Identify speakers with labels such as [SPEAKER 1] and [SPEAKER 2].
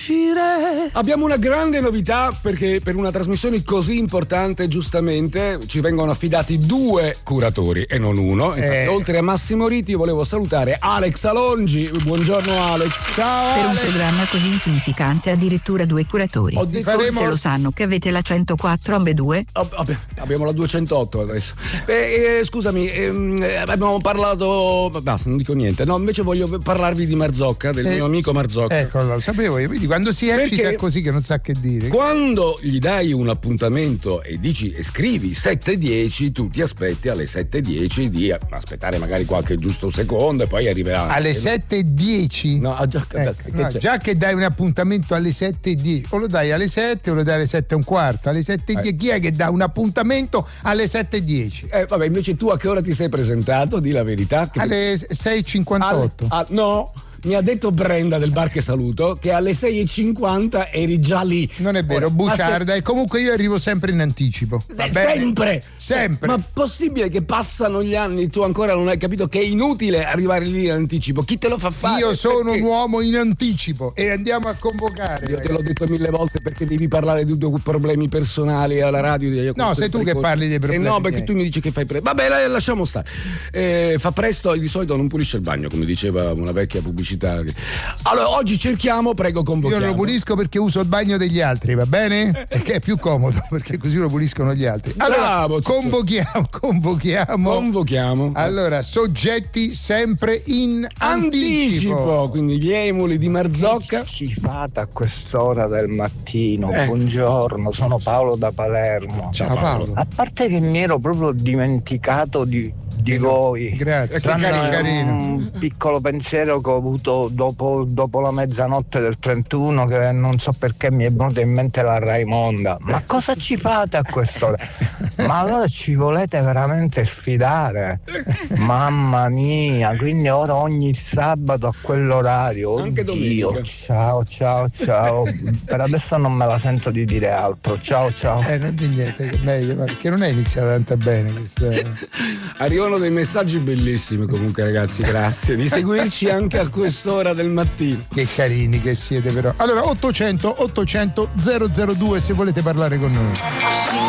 [SPEAKER 1] uscire.
[SPEAKER 2] Abbiamo una grande novità, perché per una trasmissione così importante giustamente ci vengono affidati 2 curatori e non uno. Infatti, oltre a Massimo Riti volevo salutare Alex Alongi. Buongiorno Alex.
[SPEAKER 1] Ciao
[SPEAKER 3] per
[SPEAKER 1] Alex.
[SPEAKER 3] un programma così insignificante addirittura 2 curatori. Forse lo sanno che avete la 104 ambedue.
[SPEAKER 2] Abbiamo la 208 adesso. Scusami, abbiamo parlato. Basta, non dico niente. No, invece voglio parlarvi di Marzocca, del mio amico Marzocca.
[SPEAKER 1] Ecco, lo sapevo io. Vedi, quando si eccita è così che non sa che dire.
[SPEAKER 2] Quando gli dai un appuntamento e scrivi 7:10, tu ti aspetti alle 7:10 di aspettare magari qualche giusto secondo e poi arriverà.
[SPEAKER 1] Alle 7:10?
[SPEAKER 2] No,
[SPEAKER 1] già che dai un appuntamento alle 7:10, o lo dai alle 7 o lo dai alle 7:15. Alle 7:10 chi è che dà un appuntamento alle 7:10?
[SPEAKER 2] Vabbè, invece tu a che ora ti sei presentato? Di la verità.
[SPEAKER 1] Alle 6:58.
[SPEAKER 2] No. Mi ha detto Brenda del bar che saluto che alle 6:50 eri già lì.
[SPEAKER 1] Non è vero, bugiarda. E comunque io arrivo sempre in anticipo. Va bene? Sempre.
[SPEAKER 2] Ma possibile che passano gli anni e tu ancora non hai capito che è inutile arrivare lì in anticipo? Chi te lo fa fare?
[SPEAKER 1] Io sono un uomo in anticipo e andiamo a convocare.
[SPEAKER 2] Io te l'ho detto 1000 volte, perché devi parlare di tuoi problemi personali alla radio.
[SPEAKER 1] No, sei tu che parli dei problemi.
[SPEAKER 2] No, perché tu mi dici che fai presto. Vabbè, lasciamo stare. Fa presto e di solito non pulisce il bagno, come diceva una vecchia pubblicità. Allora oggi cerchiamo, prego, convochiamo.
[SPEAKER 1] Io lo pulisco perché uso il bagno degli altri, va bene? Perché è più comodo, perché così lo puliscono gli altri. Allora,
[SPEAKER 2] bravo, convochiamo.
[SPEAKER 1] Allora, soggetti sempre in anticipo.
[SPEAKER 2] Quindi gli emuli di Marzocca.
[SPEAKER 4] Che schifata a quest'ora del mattino. Buongiorno, sono Paolo da Palermo.
[SPEAKER 1] Ciao Paolo.
[SPEAKER 4] A parte che mi ero proprio dimenticato di voi.
[SPEAKER 1] Grazie.
[SPEAKER 4] Carino. Un piccolo pensiero che ho avuto dopo la mezzanotte del 31, che non so perché mi è venuta in mente la Raimonda. Ma cosa ci fate a quest'ora? Ma allora ci volete veramente sfidare? Mamma mia, quindi ora ogni sabato a quell'orario.
[SPEAKER 2] Anche domenica.
[SPEAKER 4] Ciao. Per adesso non me la sento di dire altro. Ciao.
[SPEAKER 1] Non di niente, è meglio, perché non è iniziata tanto bene questa.
[SPEAKER 2] Arrivano dei messaggi bellissimi comunque, ragazzi, grazie di seguirci anche a quest'ora del mattino.
[SPEAKER 1] Che carini che siete però. Allora 800 002 se volete parlare con noi.